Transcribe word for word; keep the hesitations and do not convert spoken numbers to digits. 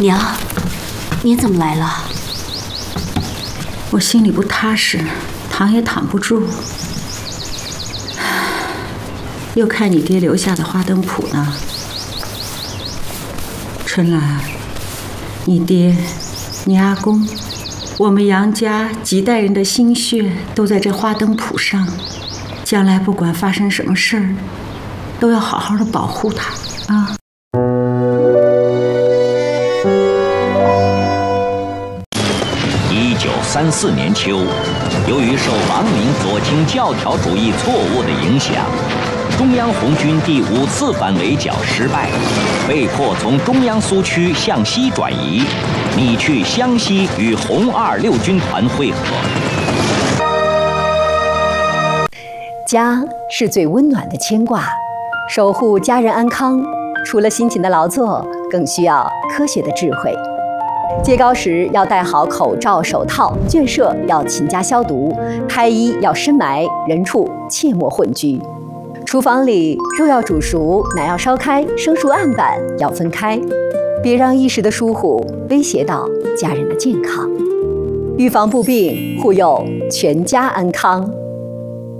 娘，您怎么来了？ 我心里不踏实，躺也躺不住。又看你爹留下的花灯谱呢。春兰，你爹，你阿公，我们杨家几代人的心血都在这花灯谱上。将来不管发生什么事儿，都要好好的保护它啊。 一九三四年秋，由于受王明左倾教条主义错误的影响，中央红军第五次反围剿失败，被迫从中央苏区向西转移，拟去湘西与红二六军团会合。 家是最温暖的牵挂，守护家人安康，除了辛勤的劳作，更需要科学的智慧。接膏时要戴好口罩、手套，圈舍要勤加消毒，胎衣要深埋，人畜切莫混居。厨房里肉要煮熟，奶要烧开，生熟案板要分开，别让一时的疏忽威胁到家人的健康。预防不病，护佑全家安康。